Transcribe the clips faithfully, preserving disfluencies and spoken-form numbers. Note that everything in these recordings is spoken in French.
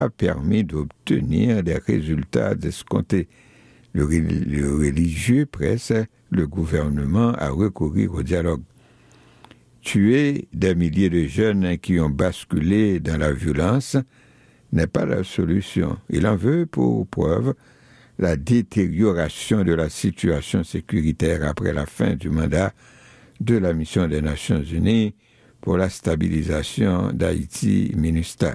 a permis d'obtenir des résultats escomptés. Le, le religieux presse le gouvernement à recourir au dialogue. Tuer des milliers de jeunes qui ont basculé dans la violence n'est pas la solution. Il en veut pour preuve la détérioration de la situation sécuritaire après la fin du mandat de la mission des Nations Unies pour la stabilisation d'Haïti, MINUSTAH.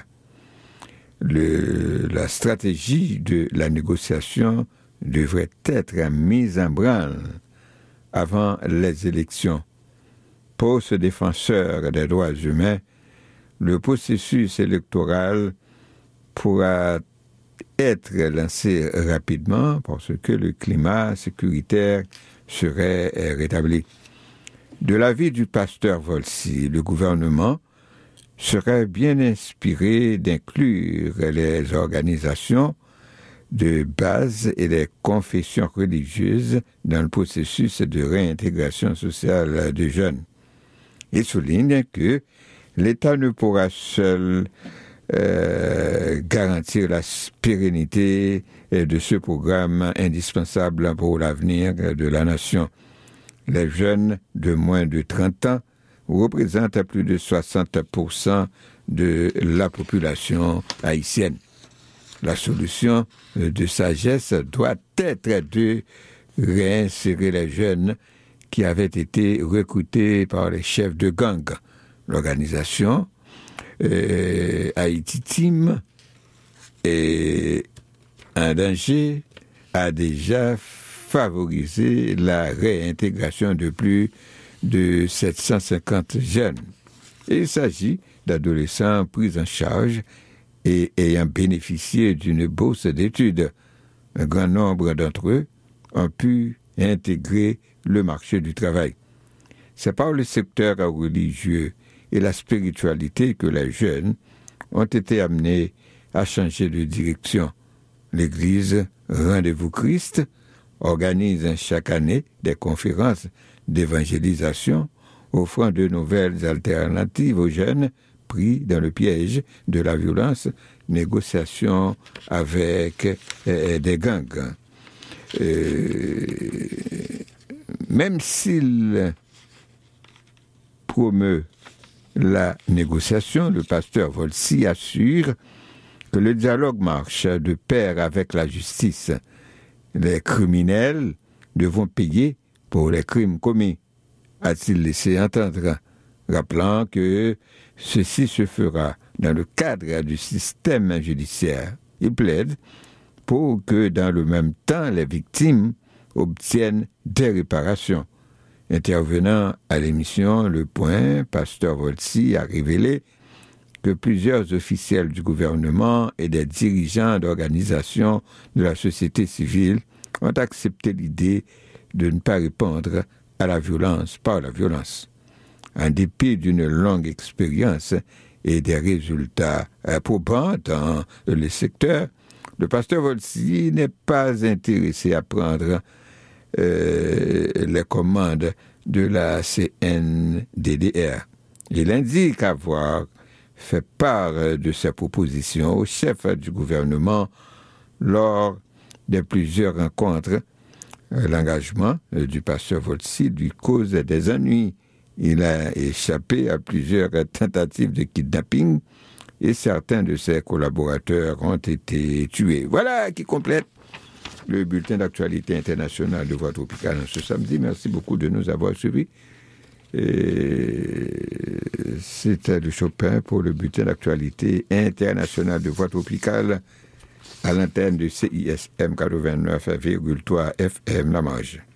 Le, la stratégie de la négociation devrait être mise en branle avant les élections. Pour ce défenseur des droits humains, le processus électoral pourra être lancé rapidement parce que le climat sécuritaire serait rétabli. De l'avis du pasteur Volsi, le gouvernement serait bien inspiré d'inclure les organisations de base et les confessions religieuses dans le processus de réintégration sociale des jeunes. Il souligne que l'État ne pourra seul euh, garantir la pérennité de ce programme indispensable pour l'avenir de la nation. Les jeunes de moins de trente ans représentent plus de soixante pour cent de la population haïtienne. La solution de sagesse doit être de réinsérer les jeunes qui avaient été recrutés par les chefs de gang. L'organisation euh, Haïti Team est en danger, a déjà favorisé la réintégration de plus de sept cent cinquante jeunes. Et il s'agit d'adolescents pris en charge et ayant bénéficié d'une bourse d'études. Un grand nombre d'entre eux ont pu intégrer le marché du travail. C'est par le secteur religieux et la spiritualité que les jeunes ont été amenés à changer de direction. L'Église Rendez-vous Christ organise chaque année des conférences d'évangélisation offrant de nouvelles alternatives aux jeunes pris dans le piège de la violence, négociation avec euh, des gangs. Euh, même s'il promeut la négociation, le pasteur Volsi assure que le dialogue marche de pair avec la justice. Les criminels devront payer pour les crimes commis, a-t-il laissé entendre, rappelant que ceci se fera dans le cadre du système judiciaire. Il plaide pour que, dans le même temps, les victimes obtiennent des réparations. Intervenant à l'émission Le Point, pasteur Volsi a révélé que plusieurs officiels du gouvernement et des dirigeants d'organisations de la société civile ont accepté l'idée de ne pas répondre à la violence par la violence. En dépit d'une longue expérience et des résultats probants dans le secteur, le pasteur Volsi n'est pas intéressé à prendre euh, les commandes de la C N D D R. Il indique avoir fait part de ses propositions au chef du gouvernement lors de plusieurs rencontres. L'engagement du pasteur Volsi lui cause des ennuis. Il a échappé à plusieurs tentatives de kidnapping et certains de ses collaborateurs ont été tués. Voilà qui complète le bulletin d'actualité internationale de Voix Tropicale ce samedi. Merci beaucoup de nous avoir suivis. Et c'était le Chopin pour le bulletin d'actualité internationale de Voix Tropicale à l'antenne de C I S M quatre-vingt-neuf virgule trois F M La Marge.